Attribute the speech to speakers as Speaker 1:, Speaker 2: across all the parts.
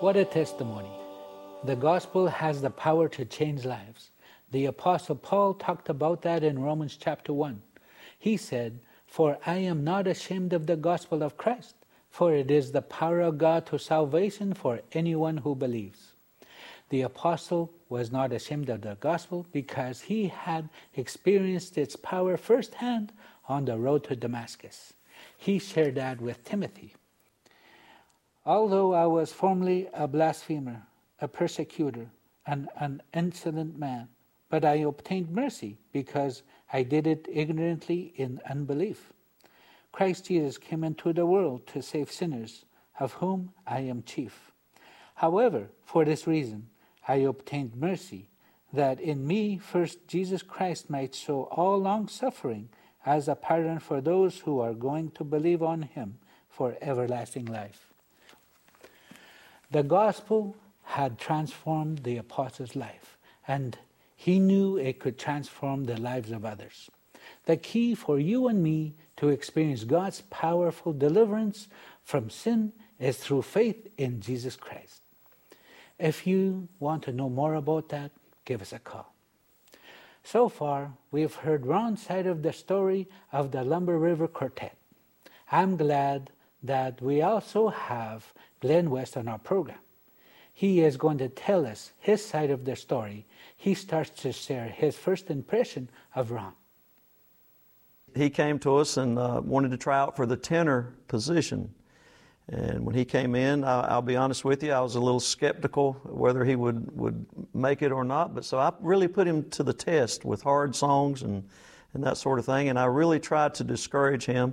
Speaker 1: What a testimony. The gospel has the power to change lives. The Apostle Paul talked about that in Romans chapter 1. He said, "For I am not ashamed of the gospel of Christ, for it is the power of God to salvation for anyone who believes." The apostle was not ashamed of the gospel because he had experienced its power firsthand on the road to Damascus. He shared that with Timothy. "Although I was formerly a blasphemer, a persecutor, and an insolent man, but I obtained mercy because I did it ignorantly in unbelief. Christ Jesus came into the world to save sinners, of whom I am chief. However, for this reason, I obtained mercy, that in me first Jesus Christ might show all long-suffering as a pattern for those who are going to believe on him for everlasting life." The gospel had transformed the apostle's life, and he knew it could transform the lives of others. The key for you and me to experience God's powerful deliverance from sin is through faith in Jesus Christ. If you want to know more about that, give us a call. So far, we've heard Ron's side of the story of the Lumber River Quartet. I'm glad that we also have Glenn West on our program. He is going to tell us his side of the story. He starts to share his first impression of Ron.
Speaker 2: He came to us and wanted to try out for the tenor position. And when he came in, I'll be honest with you, I was a little skeptical whether he would make it or not. But so I really put him to the test with hard songs and that sort of thing. And I really tried to discourage him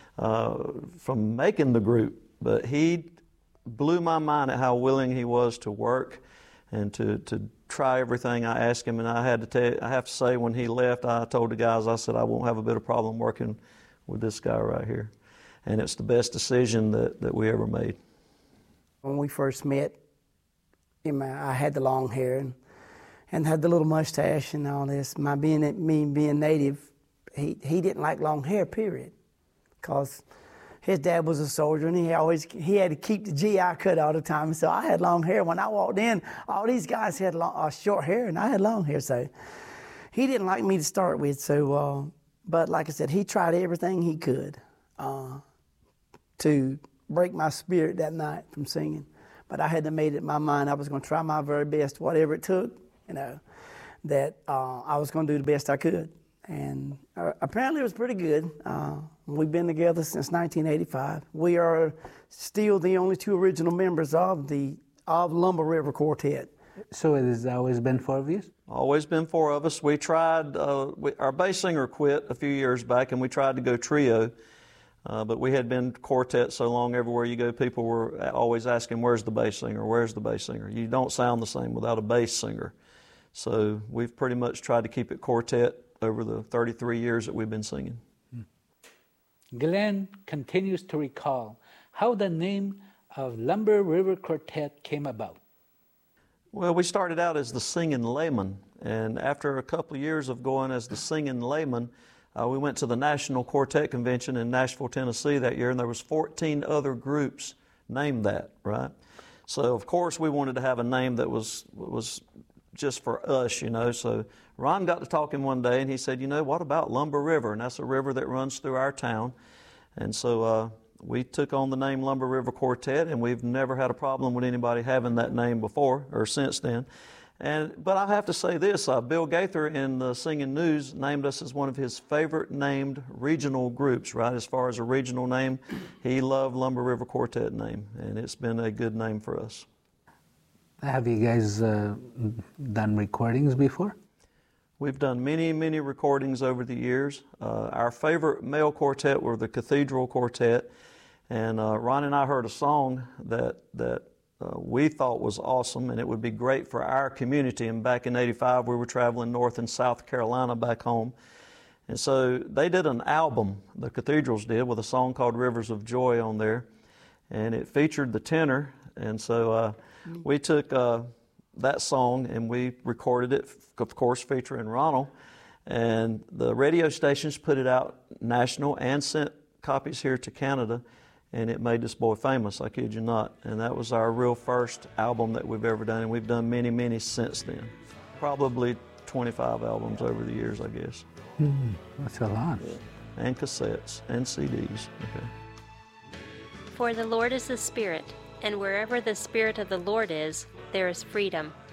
Speaker 2: from making the group. But he blew my mind at how willing he was to work and to try everything I asked him. And I have to say, when he left, I told the guys, I said, I won't have a bit of problem working with this guy right here. And it's the best decision that we ever made.
Speaker 3: When we first met, I had the long hair and had the little mustache and all this. Me being native, he didn't like long hair, period. Because his dad was a soldier and he had to keep the GI cut all the time. So I had long hair. When I walked in, all these guys had short hair and I had long hair. So he didn't like me to start with. So, but like I said, he tried everything he could to break my spirit that night from singing. But I had made it my mind I was going to try my very best, whatever it took, that I was going to do the best I could. And apparently it was pretty good. We've been together since 1985. We are still the only two original members of Lumber River Quartet.
Speaker 1: So it has always been four of you?
Speaker 2: Always been four of us. We tried, our bass singer quit a few years back and we tried to go trio. But we had been quartet so long, everywhere you go, people were always asking, where's the bass singer, where's the bass singer? You don't sound the same without a bass singer. So we've pretty much tried to keep it quartet over the 33 years that we've been singing.
Speaker 1: Glenn continues to recall how the name of Lumber River Quartet came about.
Speaker 2: Well, we started out as the Singing Laymen, and after a couple of years of going as the Singing Laymen, we went to the National Quartet Convention in Nashville, Tennessee that year, and there was 14 other groups named that, right? So, of course, we wanted to have a name that was just for us, So Ron got to talking one day, and he said, what about Lumber River? And that's a river that runs through our town. And so we took on the name Lumber River Quartet, and we've never had a problem with anybody having that name before or since then. But I have to say this, Bill Gaither in the Singing News named us as one of his favorite named regional groups, right? As far as a regional name, he loved Lumber River Quartet name, and it's been a good name for us.
Speaker 1: Have you guys done recordings before?
Speaker 2: We've done many, many recordings over the years. Our favorite male quartet were the Cathedral Quartet, and Ron and I heard a song that we thought was awesome, and it would be great for our community. And back in '85, we were traveling North and South Carolina back home. And so they did an album, the Cathedrals did, with a song called Rivers of Joy on there. And it featured the tenor. And so we took that song and we recorded it, of course, featuring Ronald. And the radio stations put it out national and sent copies here to Canada. and it made this boy famous, I kid you not. And that was our real first album that we've ever done, and we've done many, many since then. Probably 25 albums over the years, I guess.
Speaker 1: That's a lot.
Speaker 2: Yeah. And cassettes and CDs. Okay.
Speaker 4: For the Lord is the Spirit, and wherever the Spirit of the Lord is, there is freedom.